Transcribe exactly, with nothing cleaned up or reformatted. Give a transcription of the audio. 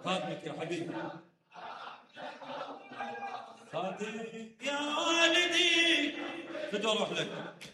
خادمك يا حبيبي. خادم يا والدي، بدي اروح لك.